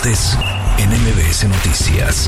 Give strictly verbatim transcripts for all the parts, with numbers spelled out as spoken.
Deportes en M B S Noticias.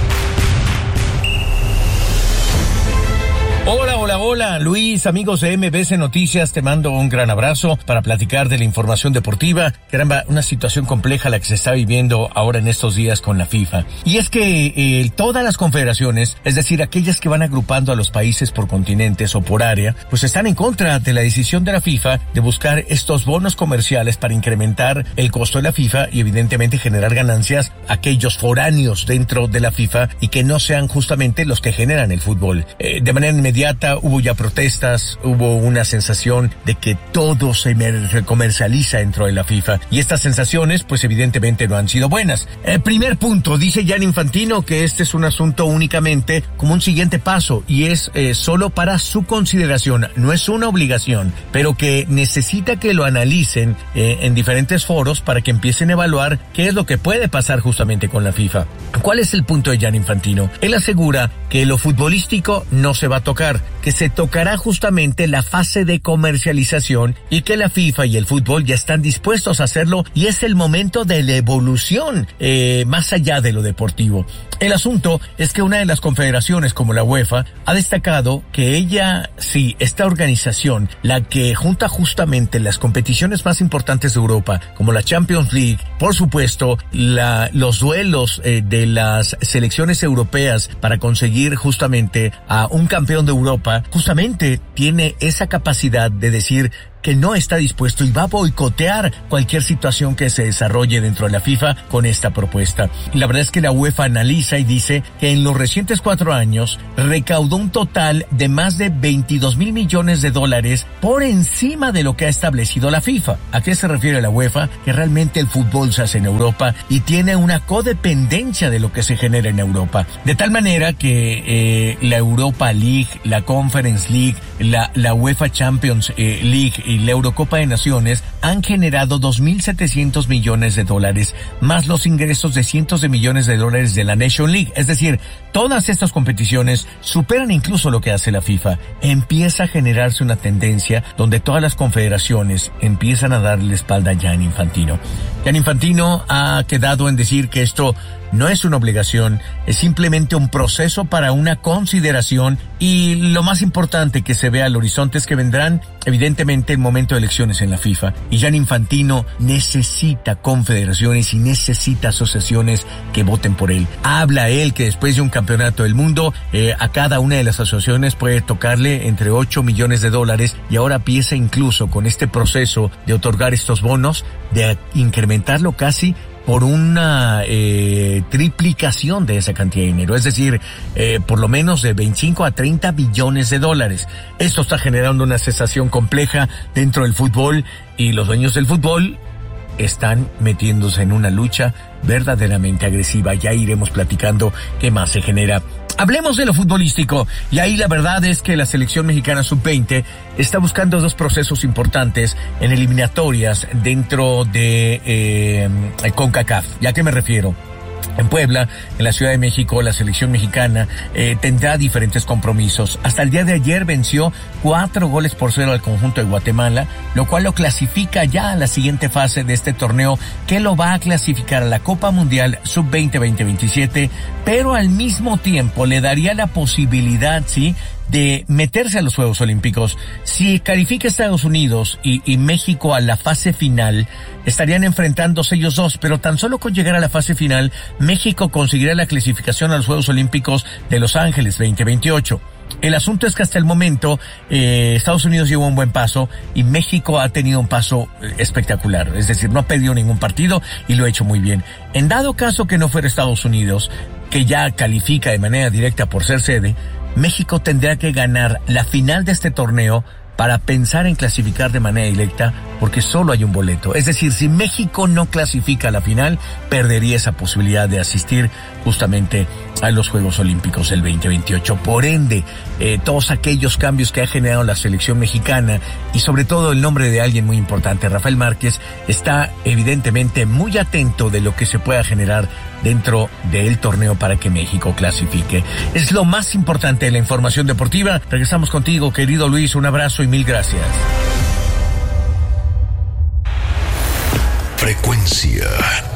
Hola, hola, hola, Luis, amigos de M B S Noticias, te mando un gran abrazo para platicar de la información deportiva. Caramba, una situación compleja la que se está viviendo ahora en estos días con la FIFA. Y es que eh, todas las confederaciones, es decir, aquellas que van agrupando a los países por continentes o por área, pues están en contra de la decisión de la FIFA de buscar estos bonos comerciales para incrementar el costo de la FIFA y evidentemente generar ganancias a aquellos foráneos dentro de la FIFA y que no sean justamente los que generan el fútbol. Eh, de manera inmediata hubo ya protestas, hubo una sensación de que todo se comercializa dentro de la FIFA y estas sensaciones pues evidentemente no han sido buenas. El primer punto, dice Gianni Infantino que este es un asunto únicamente como un siguiente paso y es eh, solo para su consideración, no es una obligación, pero que necesita que lo analicen eh, en diferentes foros para que empiecen a evaluar qué es lo que puede pasar justamente con la FIFA. ¿Cuál es el punto de Gianni Infantino? Él asegura que lo futbolístico no se va a tocar, que se tocará justamente la fase de comercialización y que la FIFA y el fútbol ya están dispuestos a hacerlo y es el momento de la evolución eh, más allá de lo deportivo. El asunto es que una de las confederaciones como la UEFA ha destacado que ella, sí, esta organización, la que junta justamente las competiciones más importantes de Europa, como la Champions League, por supuesto, la, los duelos eh, de las selecciones europeas para conseguir justamente a un campeón de Europa, justamente tiene esa capacidad de decir que no está dispuesto y va a boicotear cualquier situación que se desarrolle dentro de la FIFA con esta propuesta. Y la verdad es que la UEFA analiza y dice que en los recientes cuatro años recaudó un total de más de veintidós mil millones de dólares por encima de lo que ha establecido la FIFA. ¿A qué se refiere la UEFA? Que realmente el fútbol se hace en Europa y tiene una codependencia de lo que se genera en Europa. De tal manera que eh, la Europa League, la Conference League, la, la UEFA Champions eh, League y la Eurocopa de Naciones han generado dos mil setecientos millones de dólares, más los ingresos de cientos de millones de dólares de la Nation League. Es decir, todas estas competiciones superan incluso lo que hace la FIFA. Empieza a generarse una tendencia donde todas las confederaciones empiezan a darle espalda a Gianni Infantino. Gianni Infantino ha quedado en decir que esto no es una obligación, es simplemente un proceso para una consideración y lo más importante que se ve al horizonte es que vendrán evidentemente el momento de elecciones en la FIFA y Gianni Infantino necesita confederaciones y necesita asociaciones que voten por él. Habla él que después de un campeonato del mundo eh, a cada una de las asociaciones puede tocarle entre ocho millones de dólares y ahora piensa incluso con este proceso de otorgar estos bonos de incrementarlo casi por una eh, triplicación de esa cantidad de dinero, es decir, eh, por lo menos de veinticinco a treinta billones de dólares. Esto está generando una sensación compleja dentro del fútbol y los dueños del fútbol están metiéndose en una lucha verdaderamente agresiva. Ya iremos platicando qué más se genera. Hablemos de lo futbolístico, y ahí la verdad es que la selección mexicana sub veinte está buscando dos procesos importantes en eliminatorias dentro de eh, CONCACAF. ¿Ya a qué me refiero? En Puebla, en la Ciudad de México, la selección mexicana eh, tendrá diferentes compromisos. Hasta el día de ayer venció cuatro goles por cero al conjunto de Guatemala, lo cual lo clasifica ya a la siguiente fase de este torneo, que lo va a clasificar a la Copa Mundial sub veinte veinte veintisiete, pero al mismo tiempo le daría la posibilidad, sí, de meterse a los Juegos Olímpicos. Si califica Estados Unidos y, y México a la fase final, estarían enfrentándose ellos dos, pero tan solo con llegar a la fase final, México conseguirá la clasificación a los Juegos Olímpicos de Los Ángeles veinte veintiocho. El asunto es que hasta el momento eh, Estados Unidos llevó un buen paso y México ha tenido un paso espectacular, es decir, no ha perdido ningún partido y lo ha hecho muy bien. En dado caso que no fuera Estados Unidos, que ya califica de manera directa por ser sede, México tendrá que ganar la final de este torneo para pensar en clasificar de manera directa, porque solo hay un boleto. Es decir, si México no clasifica a la final, perdería esa posibilidad de asistir justamente a los Juegos Olímpicos del veinte veintiocho. Por ende, eh, todos aquellos cambios que ha generado la selección mexicana y sobre todo el nombre de alguien muy importante, Rafael Márquez, está evidentemente muy atento de lo que se pueda generar dentro del torneo para que México clasifique. Es lo más importante de la información deportiva. Regresamos contigo, querido Luis. Un abrazo y mil gracias. Frecuencia